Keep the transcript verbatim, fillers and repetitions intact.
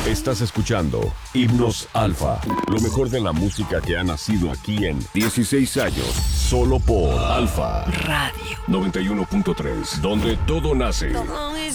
Estás escuchando Himnos Alfa, lo mejor de la música que ha nacido aquí en dieciséis años, solo por Alfa Radio noventa y uno punto tres, donde todo nace. Todo es